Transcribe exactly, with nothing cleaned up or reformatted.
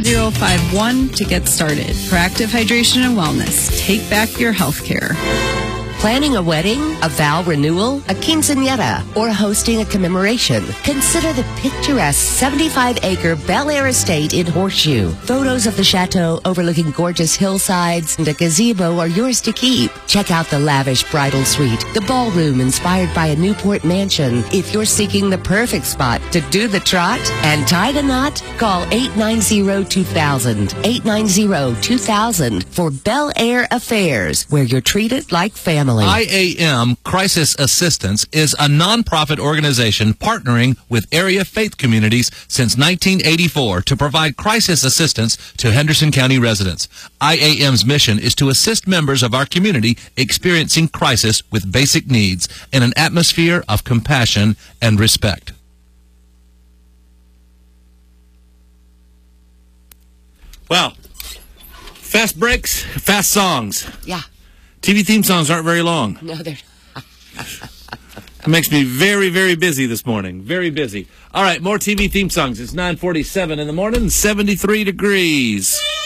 zero five one to get started. Proactive Hydration and Wellness. Take back your health care. Planning a wedding, a vow renewal, a quinceañera, or hosting a commemoration? Consider the picturesque seventy-five acre Bel Air estate in Horseshoe. Photos of the chateau overlooking gorgeous hillsides and a gazebo are yours to keep. Check out the lavish bridal suite, the ballroom inspired by a Newport mansion. If you're seeking the perfect spot to do the trot and tie the knot, call eight nine zero two thousand, eight nine zero two thousand for Bel Air Affairs, where you're treated like family. I A M Crisis Assistance is a nonprofit organization partnering with area faith communities since nineteen eighty-four to provide crisis assistance to Henderson County residents. I A M's mission is to assist members of our community experiencing crisis with basic needs in an atmosphere of compassion and respect. Well, fast breaks, fast songs. Yeah. T V theme songs aren't very long. No, they're It makes me very, very busy this morning. Very busy. All right, more T V theme songs. It's nine forty-seven in the morning, seventy-three degrees.